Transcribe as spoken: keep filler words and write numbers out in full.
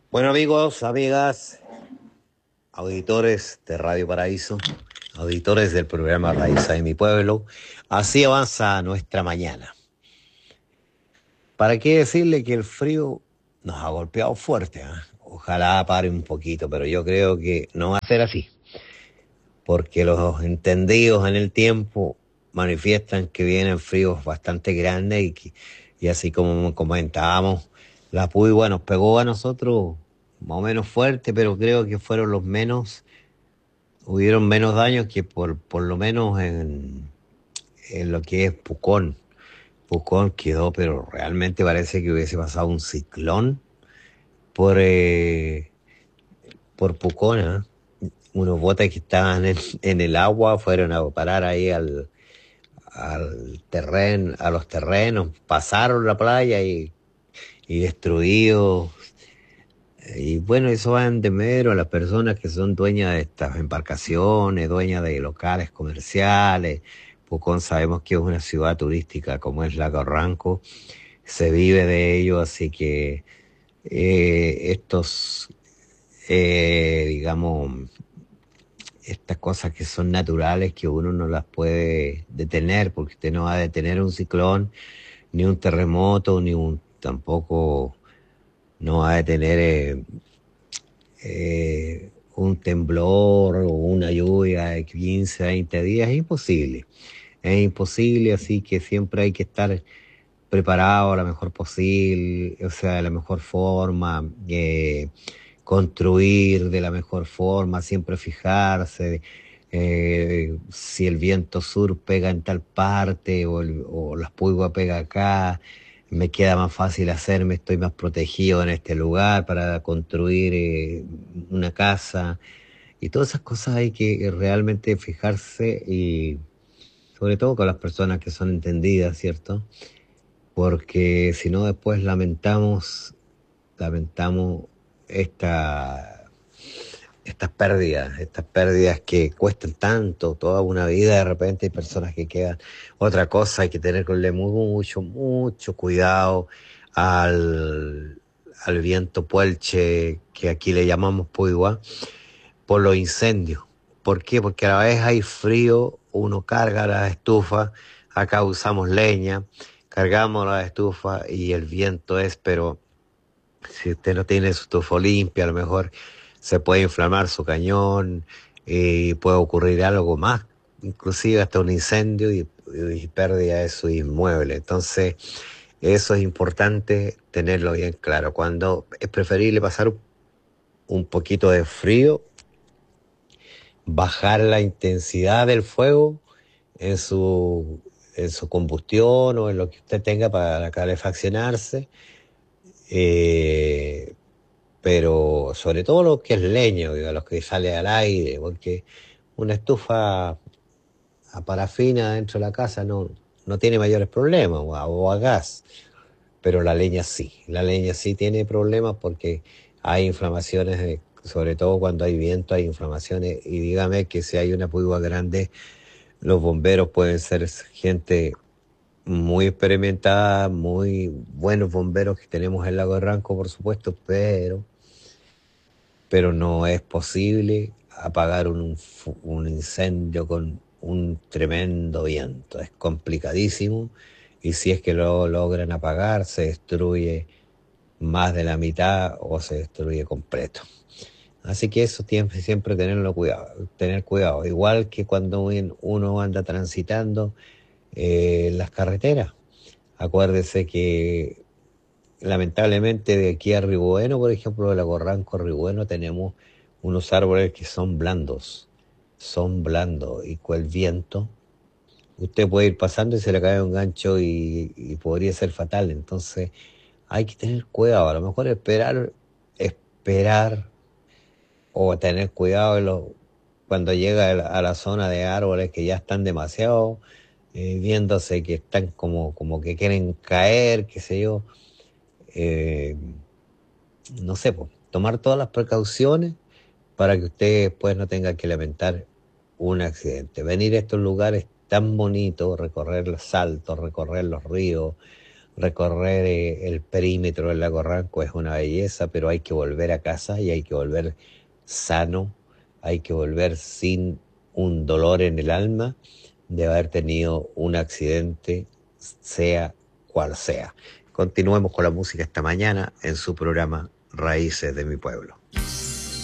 Bueno, amigos, amigas, auditores de Radio Paraíso, auditores del programa Raíces de mi Pueblo, así avanza nuestra mañana. ¿Para qué decirle que el frío nos ha golpeado fuerte? ¿eh? Ojalá pare un poquito, pero yo creo que no va a ser así, porque los entendidos en el tiempo manifiestan que vienen fríos bastante grandes y, que- y así como comentábamos, la Puigua nos pegó a nosotros más o menos fuerte, pero creo que fueron los menos. Hubieron menos daños que por, por lo menos en, en lo que es Pucón. Pucón quedó, pero realmente parece que hubiese pasado un ciclón por, eh, por Pucón. ¿eh? Unos botes que estaban en, en el agua fueron a parar ahí al, al terreno, a los terrenos, pasaron la playa y, y destruidos. Y bueno, eso va en demero a las personas que son dueñas de estas embarcaciones, dueñas de locales comerciales. Pucón sabemos que es una ciudad turística como es Lago Ranco, se vive de ello, así que eh, estos, eh, digamos, estas cosas que son naturales que uno no las puede detener, porque usted no va a detener un ciclón, ni un terremoto, ni un tampoco no va a detener eh, eh, un temblor o una lluvia de quince, veinte días, es imposible. Es imposible, así que siempre hay que estar preparado a la mejor posible, o sea, de la mejor forma, eh, construir de la mejor forma, siempre fijarse. Eh, si el viento sur pega en tal parte o, el, o la espugua pega acá, me queda más fácil hacerme, estoy más protegido en este lugar para construir eh, una casa. Y todas esas cosas hay que realmente fijarse y sobre todo con las personas que son entendidas, ¿cierto? Porque si no después lamentamos, lamentamos esta, estas pérdidas, estas pérdidas que cuestan tanto, toda una vida, de repente hay personas que quedan. Otra cosa, hay que tenerle mucho, mucho cuidado al, al viento puelche, que aquí le llamamos puigua, por los incendios. ¿Por qué? Porque a la vez hay frío, uno carga las estufas, acá usamos leña, cargamos las estufas y el viento es, pero si usted no tiene su estufa limpia, a lo mejor se puede inflamar su cañón y puede ocurrir algo más, inclusive hasta un incendio y, y pérdida de su inmueble. Entonces, eso es importante tenerlo bien claro. Cuando es preferible pasar un poquito de frío, bajar la intensidad del fuego en su, en su combustión o en lo que usted tenga para calefaccionarse, eh, pero sobre todo lo que es leño, digo, los que sale al aire, porque una estufa a parafina dentro de la casa no, no tiene mayores problemas, o a, o a gas, pero la leña sí, la leña sí tiene problemas porque hay inflamaciones, de- sobre todo cuando hay viento hay inflamaciones, y dígame que si hay una púa grande, los bomberos pueden ser gente muy experimentada, muy buenos bomberos que tenemos en Lago de Ranco, por supuesto, pero pero no es posible apagar un, fu- un incendio con un tremendo viento. Es complicadísimo y si es que lo logran apagar, se destruye más de la mitad o se destruye completo. Así que eso tiene siempre tenerlo cuidado, tener cuidado. Igual que cuando un- uno anda transitando eh, en las carreteras. Acuérdese que lamentablemente de aquí a Ribueno, por ejemplo, de la Corranco a Ribueno, tenemos unos árboles que son blandos, son blandos, y con el viento usted puede ir pasando y se le cae un gancho y, y podría ser fatal. Entonces hay que tener cuidado, a lo mejor esperar, esperar o tener cuidado en lo- cuando llega a la, a la zona de árboles que ya están demasiado, eh, viéndose que están como, como que quieren caer, qué sé yo. eh, no sé, po, tomar todas las precauciones para que usted después no tenga que lamentar un accidente. Venir a estos lugares tan bonitos, recorrer los saltos, recorrer los ríos, recorrer eh, el perímetro del lago Ranco es una belleza, pero hay que volver a casa y hay que volver sano, hay que volver sin un dolor en el alma de haber tenido un accidente, sea cual sea. Continuemos con la música esta mañana en su programa Raíces de mi Pueblo.